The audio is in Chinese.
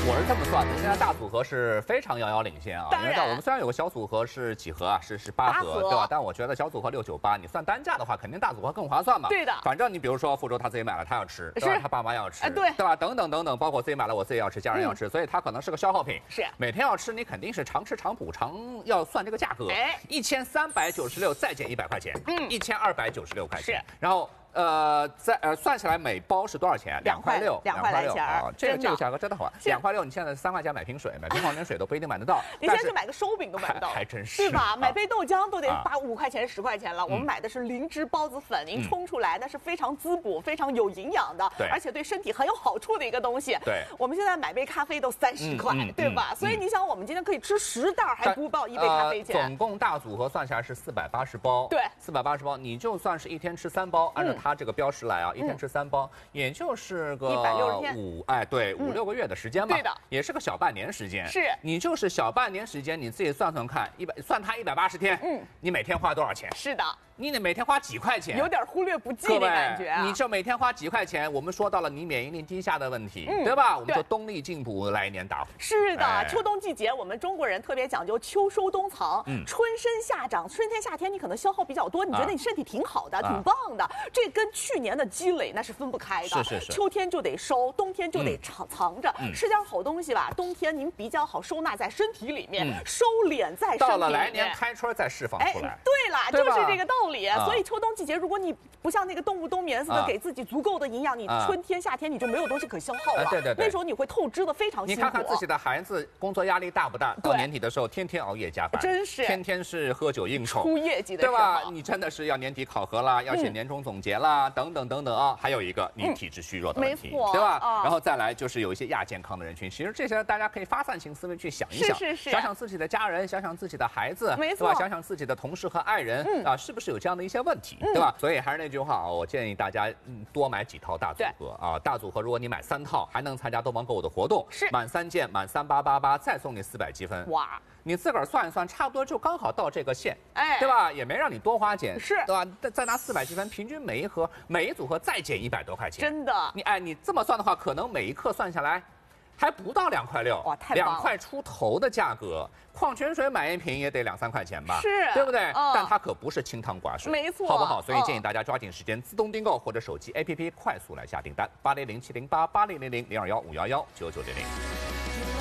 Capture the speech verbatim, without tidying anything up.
我是这么算的，现在大组合是非常遥遥领先啊。因为我们虽然有个小组合是几盒啊，是是八盒，对吧？但我觉得小组合六九八，你算单价的话，肯定大组合更划算嘛。 对的。 反正你比如说福州他自己买了，他要吃，对吧？他爸妈要吃， 对， 对吧？等等等等，包括自己买了，我自己要吃，家人要吃，所以它可能是个消耗品。 是。 每天要吃，你肯定是常吃常补，常要算这个价格。哎，一千三百九十六再减一百块钱，嗯，一千二百九十六块钱。是。然后。呃，在呃算下来每包是多少钱？两块六， 两块来钱啊！这个这个价格真的好啊，两块六，你现在三块钱买瓶水，买瓶矿泉水都不一定买得到。 你现在去买个烧饼都买不到， 还真是， 对吧？买杯豆浆都得八五块钱、十块钱了。我们买的是灵芝孢子粉，您冲出来那是非常滋补、非常有营养的，而且对身体很有好处的一个东西。 对， 我们现在买杯咖啡都三十块，对吧？所以你想，我们今天可以吃十袋，还不报一杯咖啡钱。 总共大组合算下来是四百八十包， 对， 四百八十包，你就算是一天吃三包，按照它这个标识来啊。一天吃三包，也就是个一百六十天， 五哎对五六个月的时间吧， 对的， 也是个小半年时间。 是， 你就是小半年时间，你自己算算看，一百算它一百八十天，嗯，你每天花多少钱？ 是的。 你得每天花几块钱， 有点忽略不计的感觉啊！ 你这每天花几块钱，我们说到了你免疫力低下的问题，嗯、对吧？我们说冬力进补，来年大补。 是的，哎、秋冬季节我们中国人特别讲究秋收冬藏，嗯、春生夏长。春天夏天你可能消耗比较多，你觉得你身体挺好的，啊、挺棒的，啊、这跟去年的积累那是分不开的。 是是是。 秋天就得收，冬天就得藏藏着，嗯、吃点好东西吧。冬天您比较好收纳在身体里面，嗯、收敛在身体里面。 到了来年开春再释放出来。 哎、对了，就是这个道理。啊、所以秋冬季节，如果你不像那个动物冬眠似的，给自己足够的营养，你春天、夏天你就没有东西可消耗了。 对对对， 那时候你会透支的非常辛苦。 你看看自己的孩子工作压力大不大？到年底的时候，天天熬夜加班， 真是天天是喝酒应酬， 出业绩的， 对吧？你真的是要年底考核啦，要写年终总结啦，等等等等啊。还有一个，你体质虚弱的问题，对吧？然后再来就是有一些亚健康的人群，其实这些大家可以发散性思维去想一想， 是是， 想想自己的家人，想想自己的孩子， 没错， 对吧？想想自己的同事和爱人啊，是不是有这样的一些问题，对吧？所以还是那句话啊，我建议大家多买几套大组合啊。大组合如果你买三套，还能参加东方购物的活动， 是满三件满三八八八，再送你四百积分。哇！你自个儿算一算，差不多就刚好到这个线，哎，对吧？也没让你多花钱， 是， 对吧？再再拿四百积分，平均每一盒每一组合再减一百多块钱， 真的。 你哎，你这么算的话，可能每一克算下来。还不到两块六， 哇，太棒了！ 两块出头的价格，矿泉水买一瓶也得两三块钱吧， 是， 对不对？嗯、但它可不是清汤寡水， 没错， 好不好？所以建议大家抓紧时间自动订购或者手机 A P P 快速来下订单，八零零七零八八零零零零二幺五幺幺九九零零。